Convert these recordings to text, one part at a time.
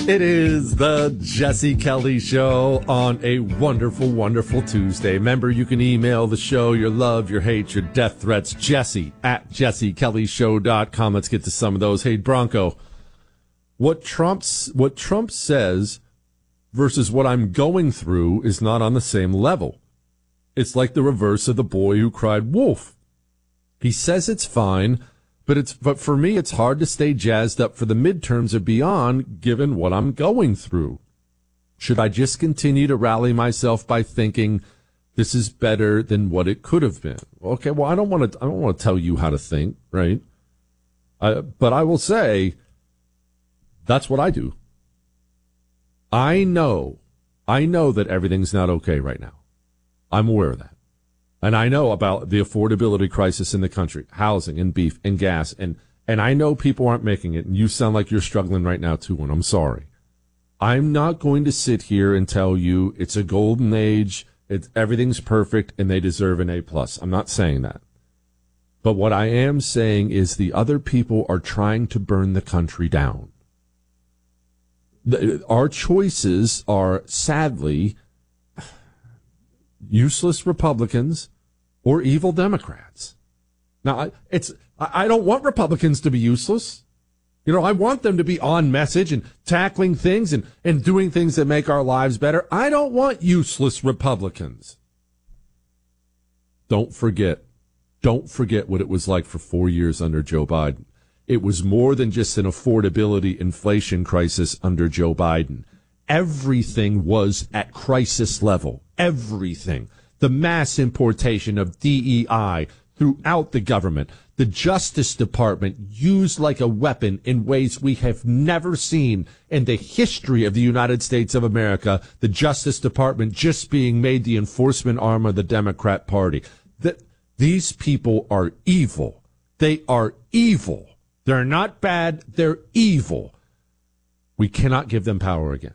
It is the Jesse Kelly Show on a wonderful, wonderful Tuesday. Remember, you can email the show your love, your hate, your death threats, jesse@jessekellyshow.com. Let's get to some of those. Hey, Bronco, what Trump says versus what I'm going through is not on the same level. It's like the reverse of the boy who cried wolf. He says it's fine, but for me, it's hard to stay jazzed up for the midterms or beyond, given what I'm going through. Should I just continue to rally myself by thinking this is better than what it could have been? Okay, well, I don't want to tell you how to think, right? But I will say that's what I do. I know that everything's not okay right now. I'm aware of that. And I know about the affordability crisis in the country, housing and beef and gas. And I know people aren't making it. And you sound like you're struggling right now, too, and I'm sorry. I'm not going to sit here and tell you it's a golden age, everything's perfect, and they deserve an A+. I'm not saying that. But what I am saying is the other people are trying to burn the country down. Our choices are, sadly, useless Republicans or evil Democrats. Now, I don't want Republicans to be useless. You know, I want them to be on message and tackling things and doing things that make our lives better. I don't want useless Republicans. Don't forget what it was like for 4 years under Joe Biden. It was more than just an affordability inflation crisis under Joe Biden. Everything was at crisis level. Everything. The mass importation of DEI throughout the government. The Justice Department used like a weapon in ways we have never seen in the history of the United States of America. The Justice Department just being made the enforcement arm of the Democrat Party. These people are evil. They are evil. They're not bad. They're evil. We cannot give them power again.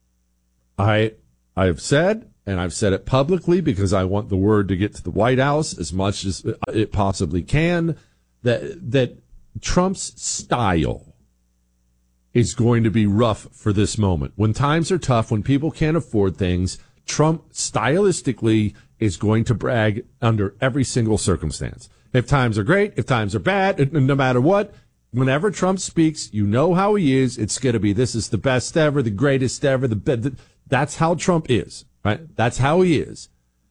I've said, and I've said it publicly because I want the word to get to the White House as much as it possibly can, that Trump's style is going to be rough for this moment. When times are tough, when people can't afford things, Trump stylistically is going to brag under every single circumstance. If times are great, if times are bad, no matter what, whenever Trump speaks, you know how he is. It's going to be, this is the best ever, the greatest ever, that's how Trump is, right? That's how he is.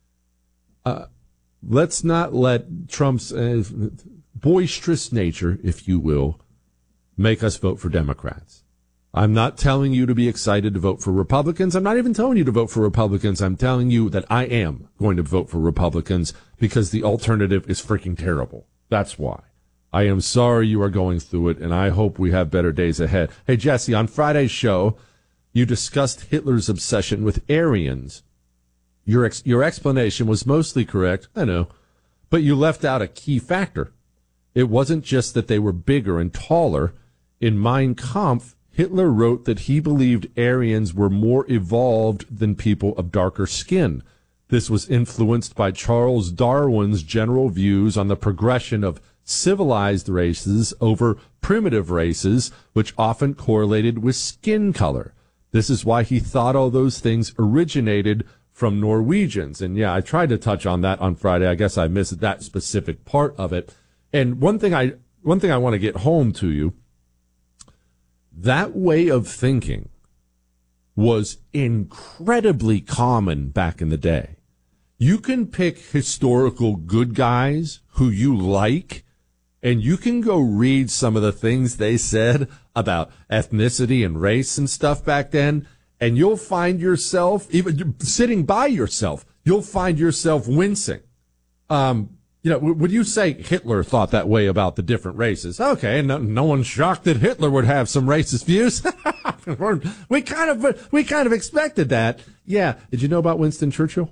Let's not let Trump's boisterous nature, if you will, make us vote for Democrats. I'm not telling you to be excited to vote for Republicans. I'm not even telling you to vote for Republicans. I'm telling you that I am going to vote for Republicans because the alternative is freaking terrible. That's why. I am sorry you are going through it, and I hope we have better days ahead. Hey, Jesse, on Friday's show, you discussed Hitler's obsession with Aryans. Your explanation was mostly correct, I know, but you left out a key factor. It wasn't just that they were bigger and taller. In Mein Kampf, Hitler wrote that he believed Aryans were more evolved than people of darker skin. This was influenced by Charles Darwin's general views on the progression of civilized races over primitive races, which often correlated with skin color. This is why he thought all those things originated from Norwegians. And yeah, I tried to touch on that on Friday. I guess I missed that specific part of it. And one thing I want to get home to you, that way of thinking was incredibly common back in the day. You can pick historical good guys who you like, and you can go read some of the things they said about ethnicity and race and stuff back then, and you'll find yourself, even sitting by yourself, you'll find yourself wincing. Would you say Hitler thought that way about the different races? Okay, no one's shocked that Hitler would have some racist views. we kind of expected that. Yeah. Did you know about Winston Churchill?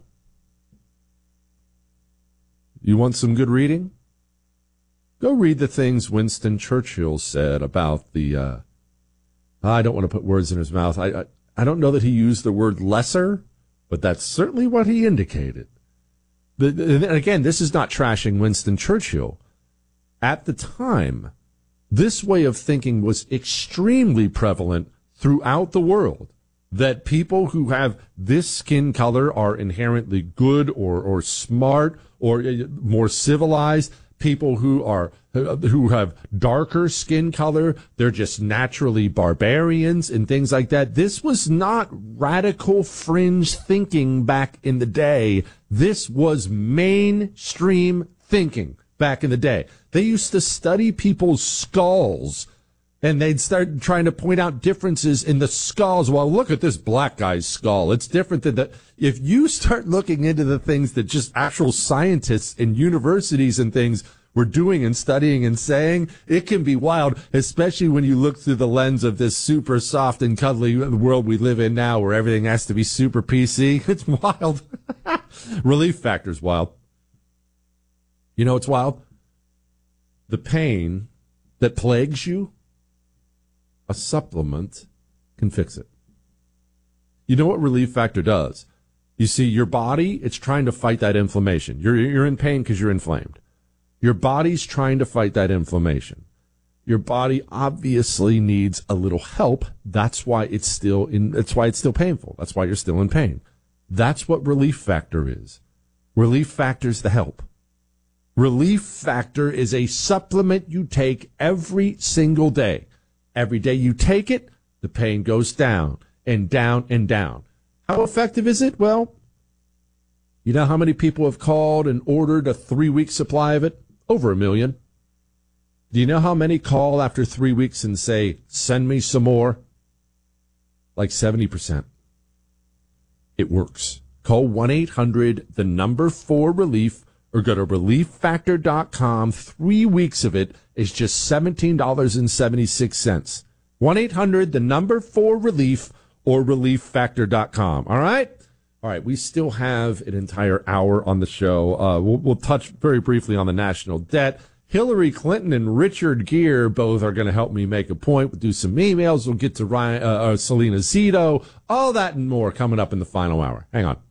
You want some good reading? Go read the things Winston Churchill said about the, I don't want to put words in his mouth. I don't know that he used the word lesser, but that's certainly what he indicated. And again, this is not trashing Winston Churchill. At the time, this way of thinking was extremely prevalent throughout the world that people who have this skin color are inherently good or smart or more civilized. People who have darker skin color, they're just naturally barbarians and things like that. This was not radical fringe thinking back in the day. This was mainstream thinking back in the day. They used to study people's skulls, and they'd start trying to point out differences in the skulls. Well, look at this black guy's skull. It's different than that. If you start looking into the things that just actual scientists in universities and things were doing and studying and saying, it can be wild, especially when you look through the lens of this super soft and cuddly world we live in now where everything has to be super PC. It's wild. Relief Factor's wild. You know, it's wild. The pain that plagues you, a supplement can fix it. You know what Relief Factor does? You see, your body, it's trying to fight that inflammation. You're in pain because you're inflamed. Your body's trying to fight that inflammation. Your body obviously needs a little help. That's why it's still painful. That's why you're still in pain. That's what Relief Factor is. Relief Factor's the help. Relief Factor is a supplement you take every single day. Every day you take it, the pain goes down and down and down. How effective is it? Well, you know how many people have called and ordered a 3-week supply of it? Over 1 million. Do you know how many call after 3 weeks and say, send me some more? Like 70%. It works. Call 1-800-4RELIEF or go to relieffactor.com. 3 weeks of it is just $17.76. 1-800-4RELIEF or relieffactor.com. All right? All right, we still have an entire hour on the show. We'll touch very briefly on the national debt. Hillary Clinton and Richard Gere both are going to help me make a point. We'll do some emails. We'll get to Selena Zito. All that and more coming up in the final hour. Hang on.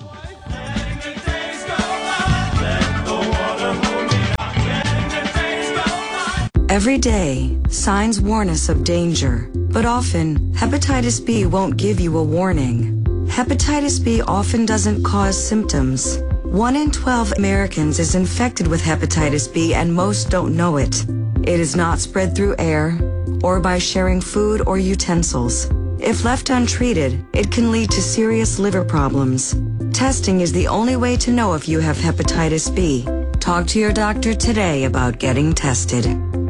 Every day, signs warn us of danger, but often hepatitis B won't give you a warning. Hepatitis B often doesn't cause symptoms. 1 in 12 Americans is infected with hepatitis B and most don't know it. It is not spread through air or by sharing food or utensils. If left untreated, it can lead to serious liver problems. Testing is the only way to know if you have hepatitis B. Talk to your doctor today about getting tested.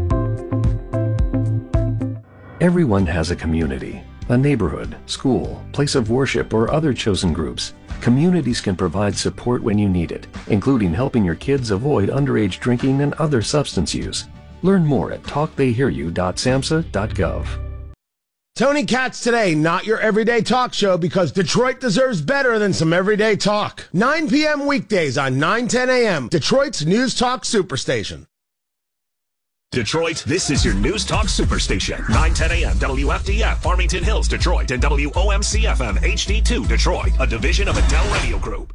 Everyone has a community, a neighborhood, school, place of worship, or other chosen groups. Communities can provide support when you need it, including helping your kids avoid underage drinking and other substance use. Learn more at talktheyhearyou.samhsa.gov. Tony Katz Today, not your everyday talk show, because Detroit deserves better than some everyday talk. 9 p.m. weekdays on 9:10 a.m. Detroit's News Talk Superstation. Detroit, this is your News Talk Superstation. 9:10 a.m. WFDF, Farmington Hills, Detroit, and WOMC-FM HD2, Detroit, a division of Adele Radio Group.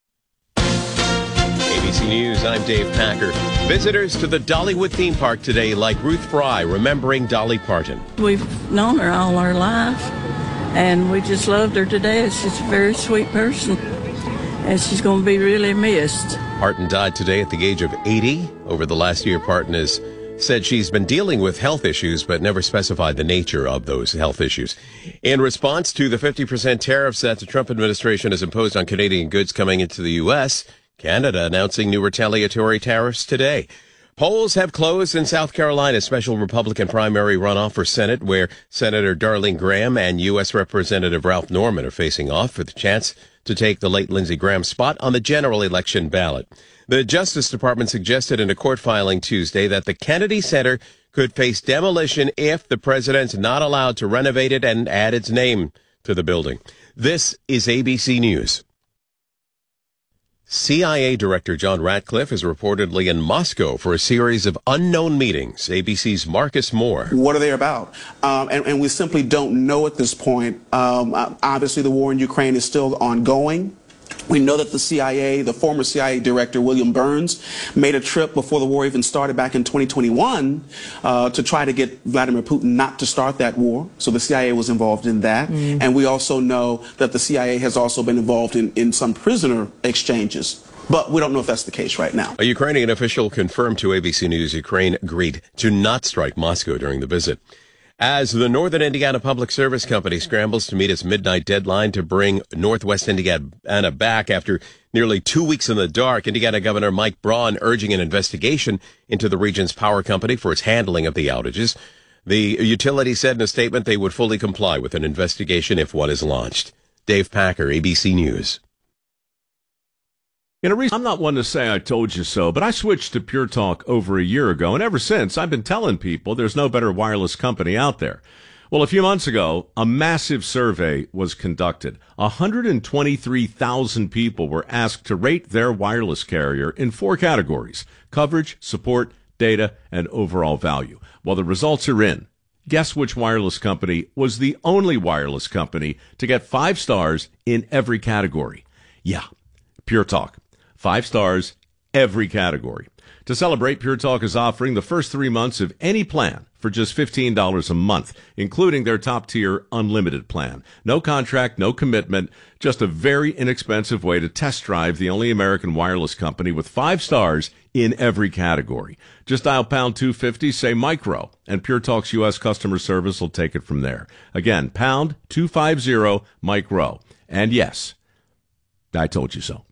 ABC News, I'm Dave Packer. Visitors to the Dollywood theme park today like Ruth Fry, remembering Dolly Parton. We've known her all our life, and we just loved her today. She's a very sweet person, and she's going to be really missed. Parton died today at the age of 80. Over the last year, Parton has said she's been dealing with health issues, but never specified the nature of those health issues. In response to the 50% tariffs that the Trump administration has imposed on Canadian goods coming into the U.S., Canada announcing new retaliatory tariffs today. Polls have closed in South Carolina's special Republican primary runoff for Senate, where Senator Darlene Graham and U.S. Representative Ralph Norman are facing off for the chance to take the late Lindsey Graham spot on the general election ballot. The Justice Department suggested in a court filing Tuesday that the Kennedy Center could face demolition if the president's not allowed to renovate it and add its name to the building. This is ABC News. CIA Director John Ratcliffe is reportedly in Moscow for a series of unknown meetings. ABC's Marcus Moore. What are they about? And we simply don't know at this point. Obviously, the war in Ukraine is still ongoing. We know that the CIA, the former CIA director, William Burns, made a trip before the war even started back in 2021 to try to get Vladimir Putin not to start that war. So the CIA was involved in that. And we also know that the CIA has also been involved in some prisoner exchanges. But we don't know if that's the case right now. A Ukrainian official confirmed to ABC News Ukraine agreed to not strike Moscow during the visit. As the Northern Indiana Public Service Company scrambles to meet its midnight deadline to bring Northwest Indiana back after nearly 2 weeks in the dark, Indiana Governor Mike Braun urging an investigation into the region's power company for its handling of the outages. The utility said in a statement they would fully comply with an investigation if one is launched. Dave Packer, ABC News. I'm not one to say I told you so, but I switched to Pure Talk over a year ago, and ever since, I've been telling people there's no better wireless company out there. Well, a few months ago, a massive survey was conducted. 123,000 people were asked to rate their wireless carrier in 4 categories: coverage, support, data, and overall value. Well, the results are in. Guess which wireless company was the only wireless company to get 5 stars in every category? Yeah, Pure Talk. 5 stars, every category. To celebrate, Pure Talk is offering the first 3 months of any plan for just $15 a month, including their top-tier unlimited plan. No contract, no commitment, just a very inexpensive way to test drive the only American wireless company with 5 stars in every category. Just dial pound 250, say micro, and Pure Talk's U.S. customer service will take it from there. Again, pound 250, micro. And yes, I told you so.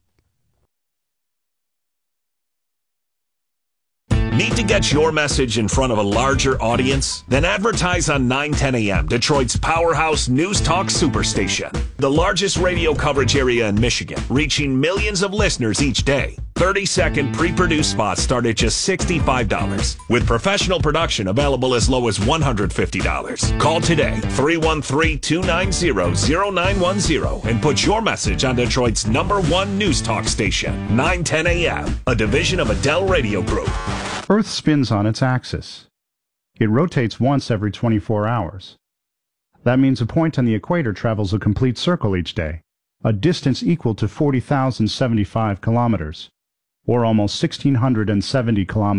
Need to get your message in front of a larger audience? Then advertise on 910 AM, Detroit's powerhouse news talk superstation. The largest radio coverage area in Michigan, reaching millions of listeners each day. 30-second pre-produced spots start at just $65, with professional production available as low as $150. Call today, 313-290-0910, and put your message on Detroit's #1 news talk station, 910 AM, a division of Adele Radio Group. Earth spins on its axis. It rotates once every 24 hours. That means a point on the equator travels a complete circle each day, a distance equal to 40,075 kilometers, or almost 1,670 kilometers.